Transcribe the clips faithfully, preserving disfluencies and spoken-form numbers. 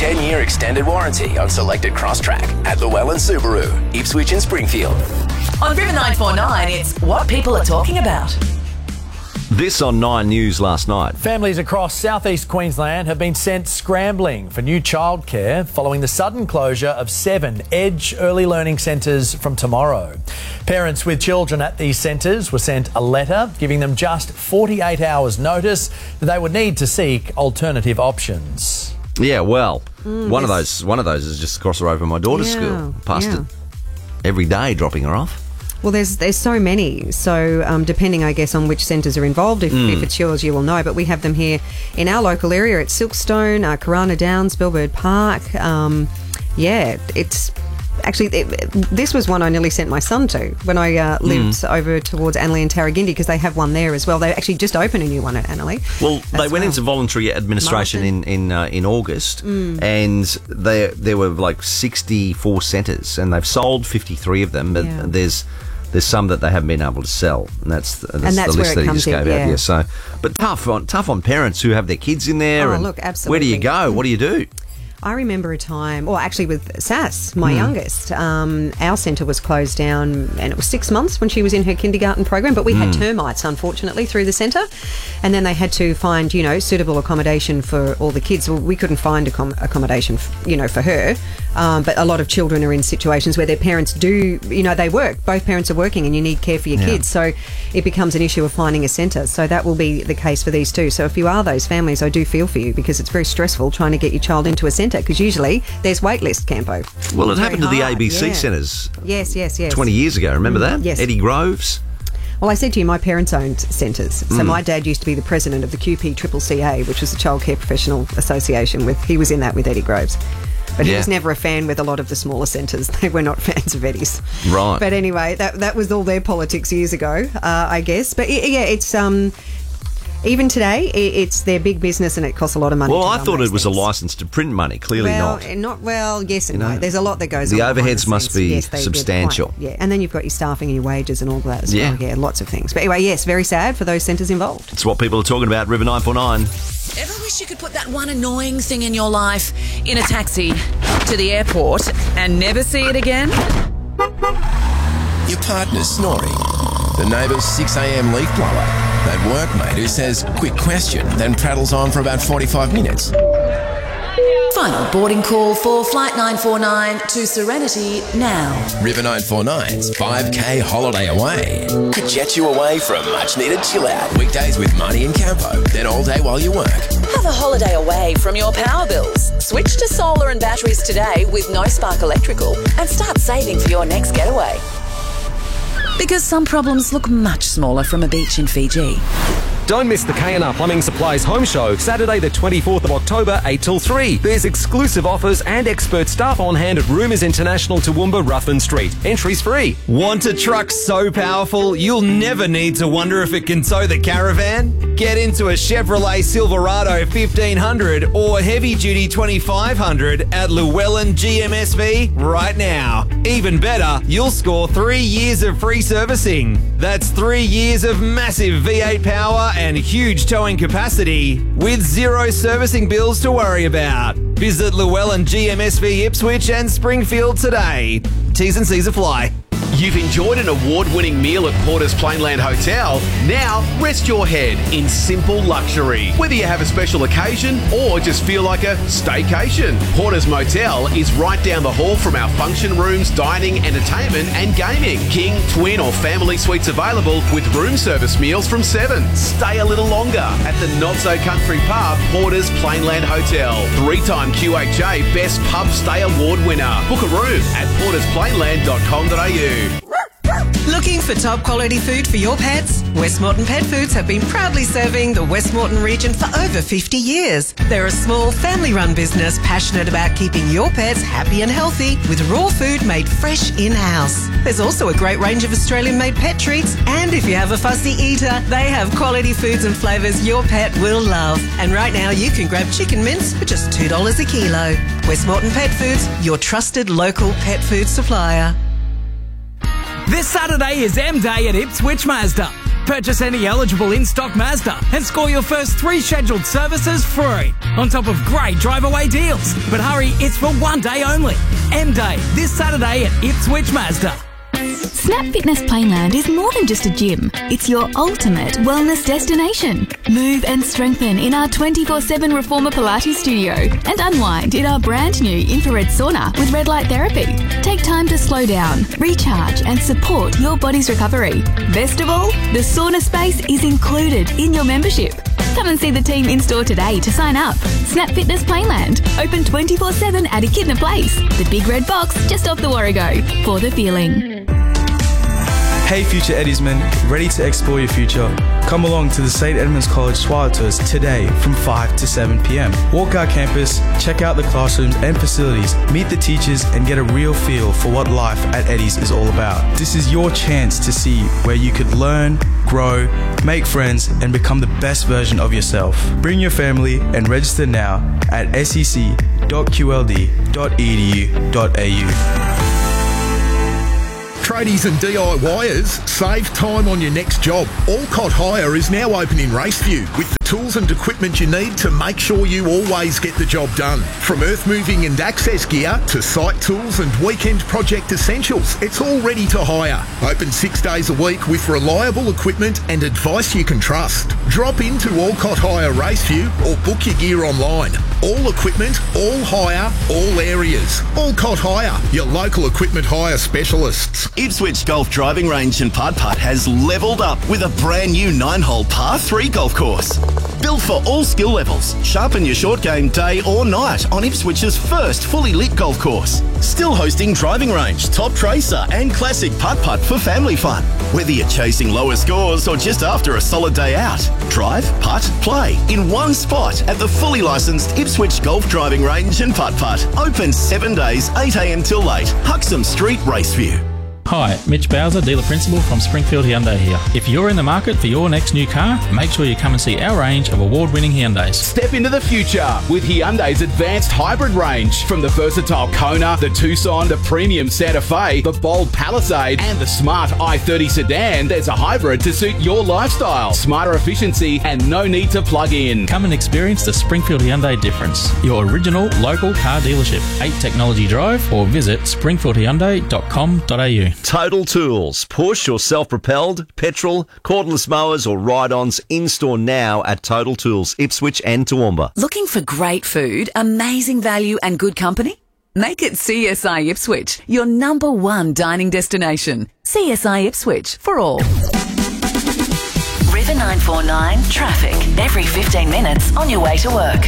ten-year extended warranty on selected Crosstrack at Llewellyn Subaru, Ipswich and Springfield. On River nine four nine, it's what people are talking about. This on Nine News last night. Families across southeast Queensland have been sent scrambling for new childcare following the sudden closure of seven Edge early learning centres from tomorrow. Parents with children at these centres were sent a letter giving them just forty-eight hours notice that they would need to seek alternative options. Yeah, well, Mm, one of this- those one of those is just across the road from my daughter's Yeah, school. Past yeah. it every day, dropping her off. Well, there's there's so many. So um, depending, I guess, on which centres are involved, if, Mm. if it's yours, you will know. But we have them here in our local area at Silkstone, uh, Karana Downs, Bellbird Park. Um, yeah, it's actually it, this was one I nearly sent my son to when I uh, lived Mm. over towards Annerley and Tarragindi, because they have one there as well. They actually just opened a new one at Annerley. Well, they as went well. into voluntary administration in in uh, in August, Mm. and there there were like sixty-four centres, and they've sold fifty-three of them. But Yeah. there's there's some that they haven't been able to sell, and that's the, that's And that's the where list it that he comes just gave in, out yeah. here. So, but tough on tough on parents who have their kids in there. Oh, and look, where do you absolutely. go? What do you do? I remember a time, or actually with Sass, my Mm. youngest, um, our centre was closed down, and it was six months when she was in her kindergarten program, but we had Mm. termites, unfortunately, through the centre, and then they had to find, you know, suitable accommodation for all the kids. Well, we couldn't find accom- accommodation, f- you know, for her, um, but a lot of children are in situations where their parents do, you know, they work. Both parents are working, and you need care for your Yeah. kids, so it becomes an issue of finding a centre. So that will be the case for these too. So if you are those families, I do feel for you, because it's very stressful trying to get your child into a centre, because usually there's wait list, Campo. Well, it It's happened to very the hard, A B C yeah. centres Yes, yes, yes. twenty years ago. Remember Mm, that? yes. Eddie Groves. Well, I said to you, my parents owned centres. So Mm. my dad used to be the president of the Q P C C A, which was the Childcare Professional Association. With He was in that with Eddie Groves. But he Yeah. was never a fan with a lot of the smaller centres. They were not fans of Eddie's. Right. But anyway, that that was all their politics years ago, uh, I guess. But i- yeah, it's... um. Even today, i- it's their big business, and it costs a lot of money. Well, to I run thought those it was a things. licence to print money. Clearly well, not. eh, not. Well, yes and You know, no. There's a lot that goes the on. behind overheads must scenes. be Yes, they- they're substantial. quite- yeah, and then you've got your staffing and your wages and all that as Yeah. well. Yeah, lots of things. But anyway, yes, very sad for those centres involved. It's what people are talking about. River nine four nine. Ever wish you could put that one annoying thing in your life in a taxi to the airport and never see it again? Your partner's snoring. The neighbour's six a.m. leaf blower. That workmate who says, quick question, then prattles on for about forty-five minutes. Final boarding call for Flight nine four nine to Serenity now. River nine four nine's five K holiday away could jet you away for a much-needed chill-out. Weekdays with Marnie and Campo, then all day while you work. Have a holiday away from your power bills. Switch to solar and batteries today with No Spark Electrical and start saving for your next getaway. Because some problems look much smaller from a beach in Fiji. Don't miss the K and R Plumbing Supplies Home Show, Saturday the twenty-fourth of October, eight till three. There's exclusive offers and expert staff on hand at Roomers International, Toowoomba, Ruthven Street. Entries free. Want a truck so powerful you'll never need to wonder if it can tow the caravan? Get into a Chevrolet Silverado fifteen hundred or heavy-duty twenty-five hundred at Llewellyn G M S V right now. Even better, you'll score three years of free servicing. That's three years of massive V eight power and huge towing capacity with zero servicing bills to worry about. Visit Llewellyn G M S V Ipswich and Springfield today. T's and C's apply. You've enjoyed an award-winning meal at Porter's Plainland Hotel. Now, rest your head in simple luxury. Whether you have a special occasion or just feel like a staycation, Porter's Motel is right down the hall from our function rooms, dining, entertainment and gaming. King, twin or family suites available with room service meals from seven. Stay a little longer at the not-so-country pub, Porter's Plainland Hotel. Three-time Q H A Best Pub Stay Award winner. Book a room at porters plainland dot com dot a u. Looking for top quality food for your pets? Westmorton Pet Foods have been proudly serving the Westmorton region for over fifty years. They're a small family-run business passionate about keeping your pets happy and healthy with raw food made fresh in-house. There's also a great range of Australian-made pet treats, and if you have a fussy eater, they have quality foods and flavours your pet will love. And right now you can grab chicken mince for just two dollars a kilo. Westmorton Pet Foods, your trusted local pet food supplier. This Saturday is M Day at Ipswich Mazda. Purchase any eligible in-stock Mazda and score your first three scheduled services free, on top of great drive-away deals. But hurry, it's for one day only. M-Day, this Saturday at Ipswich Mazda. Snap Fitness Plainland is more than just a gym. It's your ultimate wellness destination. Move and strengthen in our twenty-four seven Reformer Pilates studio and unwind in our brand new infrared sauna with red light therapy. Take time to slow down, recharge and support your body's recovery. Best of all, the sauna space is included in your membership. Come and see the team in store today to sign up. Snap Fitness Plainland, open twenty-four seven at Echidna Place, the big red box just off the Warrego, for the feeling. Hey future Eddiesmen, ready to explore your future? Come along to the Saint Edmunds College Twilight Tours today from five to seven p m. Walk our campus, check out the classrooms and facilities, meet the teachers and get a real feel for what life at Eddie's is all about. This is your chance to see where you could learn, grow, make friends and become the best version of yourself. Bring your family and register now at s e c dot q l d dot e d u dot a u. Tradies and D I Y ers, save time on your next job. Alcott Hire is now open in Raceview with the tools and equipment you need to make sure you always get the job done. From earth moving and access gear to site tools and weekend project essentials, it's all ready to hire. Open six days a week with reliable equipment and advice you can trust. Drop into Alcott Hire Raceview or book your gear online. All equipment, all hire, all areas. Alcott Hire, your local equipment hire specialists. Ipswich Golf Driving Range and Putt Putt has levelled up with a brand new nine-hole par three golf course. Built for all skill levels, sharpen your short game day or night on Ipswich's first fully lit golf course. Still hosting driving range, top tracer and classic putt-putt for family fun. Whether you're chasing lower scores or just after a solid day out, drive, putt, play in one spot at the fully licensed Ipswich Golf Driving Range and Putt Putt. Open seven days, eight a m till late. Huxham Street, Raceview. Hi, Mitch Bowser, Dealer Principal from Springfield Hyundai here. If you're in the market for your next new car, make sure you come and see our range of award-winning Hyundais. Step into the future with Hyundai's advanced hybrid range. From the versatile Kona, the Tucson, the premium Santa Fe, the bold Palisade and the smart i thirty sedan, there's a hybrid to suit your lifestyle. Smarter efficiency and no need to plug in. Come and experience the Springfield Hyundai difference. Your original local car dealership. eight Technology Drive or visit springfield hyundai dot com dot a u. Total Tools. Push or self-propelled, petrol, cordless mowers or ride-ons in-store now at Total Tools, Ipswich and Toowoomba. Looking for great food, amazing value and good company? Make it C S I Ipswich, your number one dining destination. C S I Ipswich for all. River nine four nine traffic every fifteen minutes on your way to work.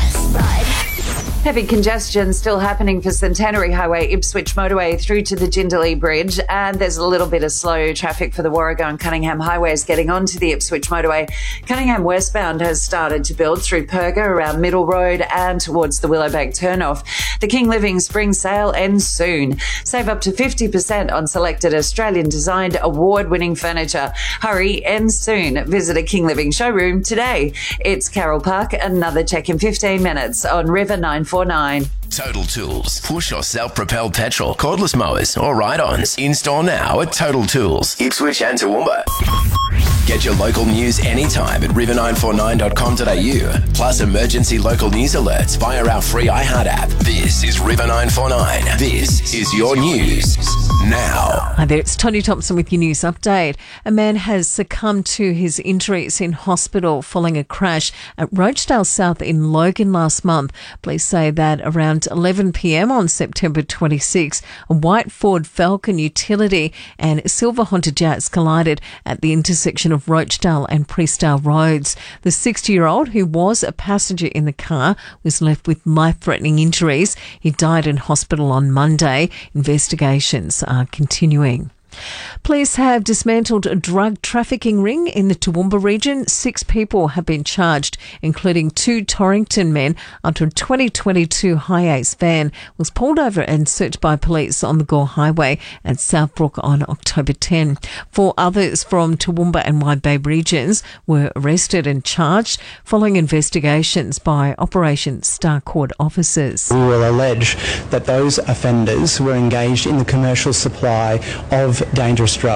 Heavy congestion still happening for Centenary Highway, Ipswich Motorway through to the Jindalee Bridge, and there's a little bit of slow traffic for the Warrego and Cunningham Highways getting onto the Ipswich Motorway. Cunningham westbound has started to build through Perga around Middle Road and towards the Willowbank turnoff. The King Living Spring Sale ends soon. Save up to fifty percent on selected Australian-designed award-winning furniture. Hurry, ends soon. Visit a King Living showroom today. It's Carroll Park, another check in fifteen minutes on River nine four nine. Total Tools. Push or self-propelled petrol, cordless mowers or ride-ons. In-store now at Total Tools, Ipswich and Toowoomba. Get your local news anytime at river nine four nine dot com dot a u. Plus emergency local news alerts via our free iHeart app. This is River nine four nine. This is your news now. Hi there, it's Tony Thompson with your news update. A man has succumbed to his injuries in hospital following a crash at Rochedale South in Logan last month. Police say that around eleven p m on September twenty-sixth, a white Ford Falcon utility and a silver Honda Jazz collided at the intersection of Rochedale and Priestdale Roads. The sixty-year-old, who was a passenger in the car, was left with life-threatening injuries. He died in hospital on Monday. Investigations are continuing. Police have dismantled a drug trafficking ring in the Toowoomba region. Six people have been charged, including two Torrington men, after a twenty twenty-two Hi-Ace van was pulled over and searched by police on the Gore Highway at Southbrook on October tenth. Four others from Toowoomba and Wide Bay regions were arrested and charged following investigations by Operation Star Court officers. We will allege that those offenders were engaged in the commercial supply of dangerous drugs.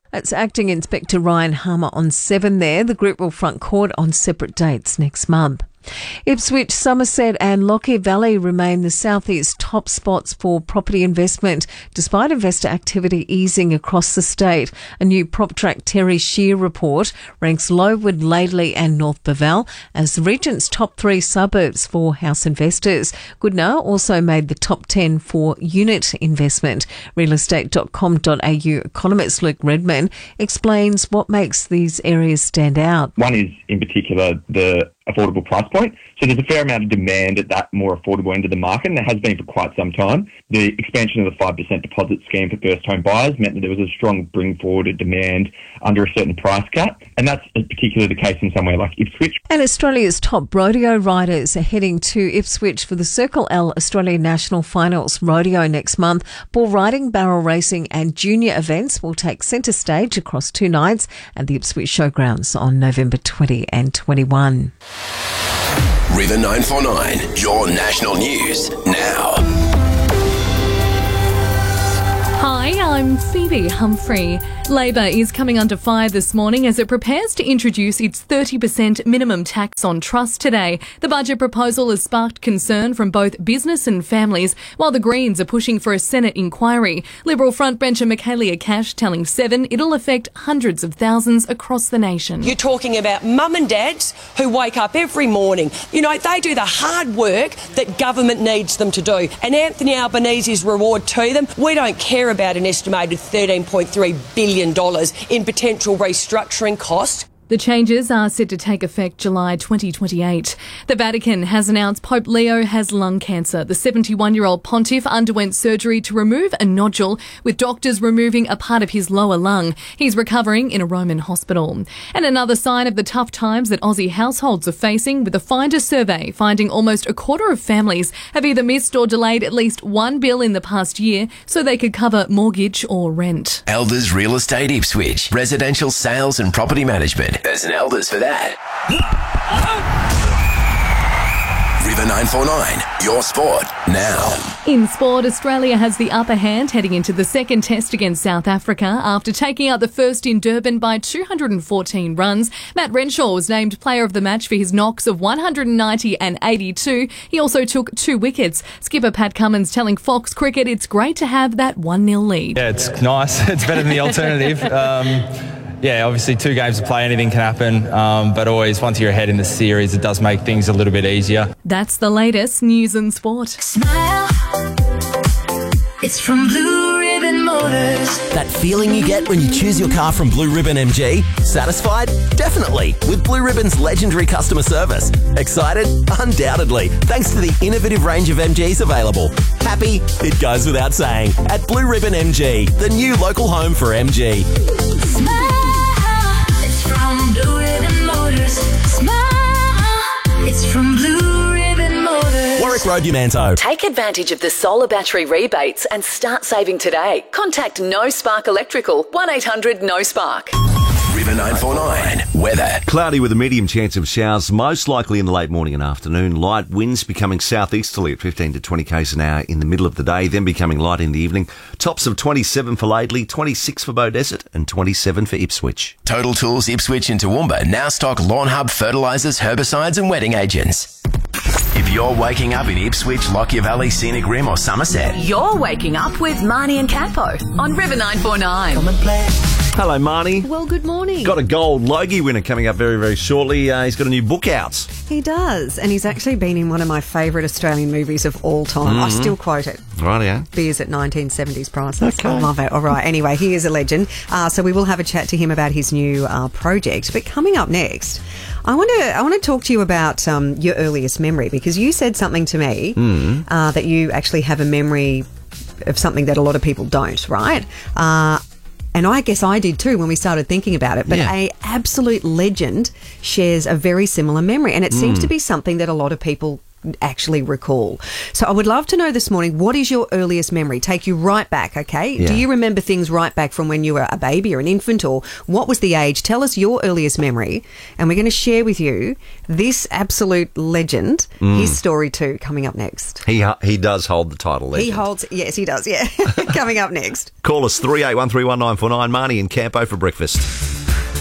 That's Acting Inspector Ryan Harmer on seven there. The group will front court on separate dates next month. Ipswich, Somerset and Lockyer Valley remain the southeast top spots for property investment, despite investor activity easing across the state. A new PropTrack Terry Shear report ranks Lowood, Laidley and North Burvell as the region's top three suburbs for house investors. Goodna also made the top ten for unit investment. real estate dot com dot a u economist Luke Redman explains what makes these areas stand out. One is, in particular, the affordable price point. So there's a fair amount of demand at that more affordable end of the market, and there has been for quite some time. The expansion of the five percent deposit scheme for first home buyers meant that there was a strong bring forward of demand under a certain price cap, and that's particularly the case in somewhere like Ipswich. And Australia's top rodeo riders are heading to Ipswich for the Circle L Australian National Finals Rodeo next month. Bull riding, barrel racing and junior events will take centre stage across two nights at the Ipswich Showgrounds on November twentieth and twenty-first. River nine four nine, your national news now. Hi, I'm Phoebe Humphrey. Labor is coming under fire this morning as it prepares to introduce its thirty percent minimum tax on trust today. The budget proposal has sparked concern from both business and families, while the Greens are pushing for a Senate inquiry. Liberal frontbencher Michaelia Cash telling Seven it'll affect hundreds of thousands across the nation. You're talking about mum and dads who wake up every morning. You know, they do the hard work that government needs them to do. And Anthony Albanese's reward to them, we don't care about an estimated thirteen point three billion dollars in potential restructuring costs. The changes are set to take effect July twenty twenty-eight. The Vatican has announced Pope Leo has lung cancer. The seventy-one-year-old pontiff underwent surgery to remove a nodule, with doctors removing a part of his lower lung. He's recovering in a Roman hospital. And another sign of the tough times that Aussie households are facing, with a Finder survey finding almost a quarter of families have either missed or delayed at least one bill in the past year so they could cover mortgage or rent. Elders Real Estate Ipswich, residential sales and property management. There's an Elders for that. River nine four nine, your sport now. In sport, Australia has the upper hand heading into the second test against South Africa after taking out the first in Durban by two hundred fourteen runs. Matt Renshaw was named player of the match for his knocks of one hundred ninety and eighty-two. He also took two wickets. Skipper Pat Cummins telling Fox Cricket it's great to have that one nil lead. Yeah, it's nice. It's better than the alternative. Um, Yeah, obviously two games to play, anything can happen, um, but always once you're ahead in the series, it does make things a little bit easier. That's the latest news and sport. Smile. It's from Blue Ribbon Motors. That feeling you get when you choose your car from Blue Ribbon M G? Satisfied? Definitely, with Blue Ribbon's legendary customer service. Excited? Undoubtedly, thanks to the innovative range of M Gs available. Happy? It goes without saying. At Blue Ribbon M G, the new local home for M G. Smile. It's from Blue Ribbon Motors. Smile. It's from Blue Ribbon Motors. Warwick Road, Umanto. Take advantage of the solar battery rebates and start saving today. Contact No Spark Electrical, one eight hundred no spark. River nine four nine, weather. Cloudy with a medium chance of showers, most likely in the late morning and afternoon. Light winds becoming southeasterly at fifteen to twenty k's an hour in the middle of the day, then becoming light in the evening. Tops of twenty-seven for Laidley, twenty-six for Beaudesert and twenty-seven for Ipswich. Total Tools Ipswich and Toowoomba now stock Lawn Hub fertilisers, herbicides and wetting agents. If you're waking up in Ipswich, Lockyer Valley, Scenic Rim or Somerset, You're waking up with Marnie and Campo on River nine four nine. Come and play. Hello, Marnie. Well, good morning. Got a gold Logie winner coming up very, very shortly. Uh, he's got a new book out. He does, and he's actually been in one of my favourite Australian movies of all time. Mm-hmm. I still quote it. Right, yeah. Beers at nineteen seventies prices. Okay. I love it. All right. Anyway, he is a legend. Uh, so we will have a chat to him about his new uh, project. But coming up next, I want to I want to talk to you about um, your earliest memory, because you said something to me Mm. uh, that you actually have a memory of something that a lot of people don't, right? Uh, and I guess I did too when we started thinking about it. But Yeah. a absolute legend shares a very similar memory, and it seems Mm. to be something that a lot of people actually recall. So I would love to know this morning, what is your earliest memory? Take you right back, okay? Yeah. Do you remember things right back from when you were a baby or an infant, or what was the age? Tell us your earliest memory, and we're going to share with you this absolute legend, Mm. his story too, coming up next. He he does hold the title legend. He holds, yes, he does, yeah. Coming up next. Call us three eight one three one nine four nine. Marnie and Campo for breakfast.